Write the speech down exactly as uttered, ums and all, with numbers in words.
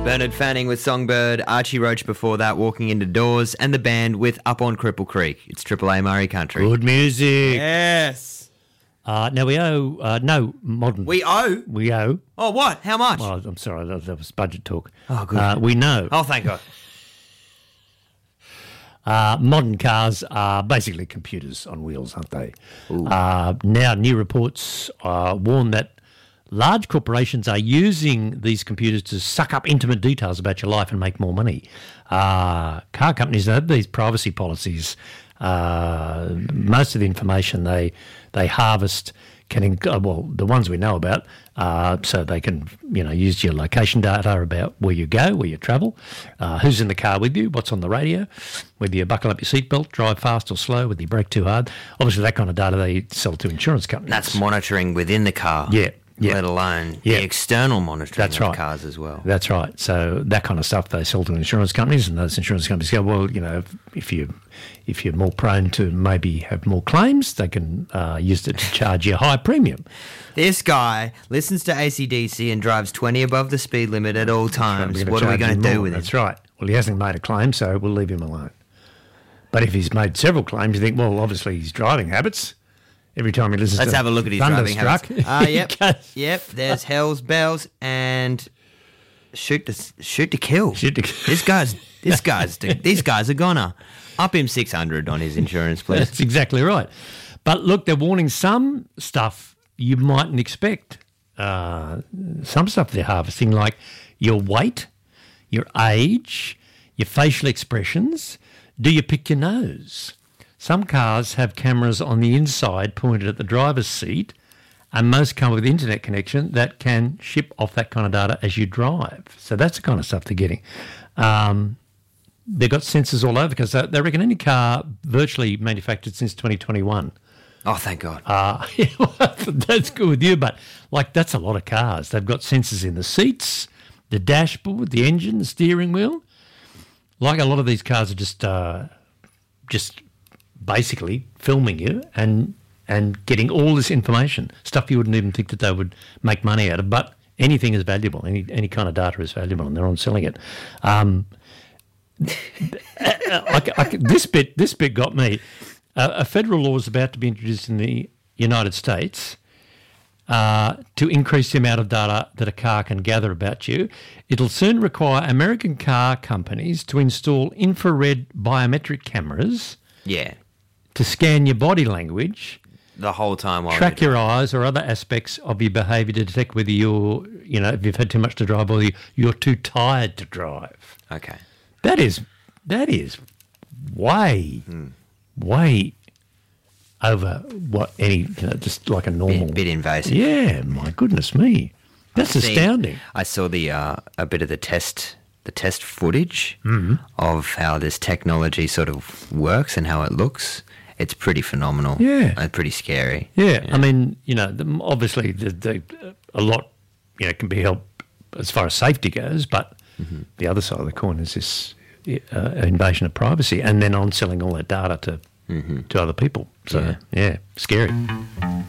Bernard Fanning with Songbird, Archie Roach before that, Walking Into Doors, and the band with Up on Cripple Creek. It's Triple A Murray Country. Good music. Yes. Uh, now we owe, uh, no, modern. We owe? We owe. Oh, what? How much? Well, I'm sorry, that that was budget talk. Oh, good. Uh, we know. Oh, thank God. Uh, modern cars are basically computers on wheels, aren't they? Uh, now, new reports uh, warn that large corporations are using these computers to suck up intimate details about your life and make more money. Uh, car companies have these privacy policies. Uh, most of the information they they harvest can, inc- well, the ones we know about, uh, so they can, you know, use your location data about where you go, where you travel, uh, who's in the car with you, what's on the radio, whether you buckle up your seatbelt, drive fast or slow, whether you brake too hard. Obviously, that kind of data they sell to insurance companies. That's monitoring within the car. Yeah. Yeah. Let alone Yeah. the external monitoring That's of right. cars as well. That's right. So that kind of stuff they sell to insurance companies, and those insurance companies go, well, you know, if, if you if you're more prone to maybe have more claims, they can uh, use it to charge you a high premium. This guy listens to A C D C and drives twenty above the speed limit at all times. We're What are we charge going him to do more. with him? That's right. Well, he hasn't made a claim, so we'll leave him alone. But if he's made several claims, you think, well, obviously his driving habits. Every time he listens Let's to have a look at his driving Thunderstruck, habits. Ah, yep, he goes, yep. There's Hell's Bells and shoot to shoot to kill. Shoot to kill. This guy's this guy's these guys are gonna up him six hundred on his insurance, please. That's exactly right. But look, they're warning some stuff you mightn't expect. Uh, some stuff they're harvesting, like your weight, your age, your facial expressions. Do you pick your nose? Some cars have cameras on the inside pointed at the driver's seat, and most come with internet connection that can ship off that kind of data as you drive. So that's the kind of stuff they're getting. Um, they've got sensors all over because they, they reckon any car virtually manufactured since twenty twenty-one. Oh, thank God. Uh, yeah, well, that's good with you, but like that's a lot of cars. They've got sensors in the seats, the dashboard, the engine, the steering wheel. Like a lot of these cars are just uh, just basically filming you and and getting all this information, stuff you wouldn't even think that they would make money out of. But anything is valuable. Any any kind of data is valuable, and they're on selling it. Um, I, I, this bit this bit got me. Uh, a federal law is about to be introduced in the United States uh, to increase the amount of data that a car can gather about you. It'll soon require American car companies to install infrared biometric cameras Yeah. to scan your body language, The whole time while track you're your eyes or other aspects of your behaviour to detect whether you're, you know, if you've had too much to drive or you're too tired to drive. Okay. That is, that is way, Hmm. way over what any, you know, just like a normal. Bit, bit invasive. Yeah, my goodness me. That's I've seen- astounding. I saw the uh, a bit of the test the test footage Mm-hmm. of how this technology sort of works and how it looks. It's pretty phenomenal. Yeah. And pretty scary. Yeah, I mean, you know, the, obviously the, the, a lot, you know, can be helped as far as safety goes, but Mm-hmm. the other side of the coin is this uh, invasion of privacy, and then on selling all that data to Mm-hmm. to other people. So Yeah. yeah, scary.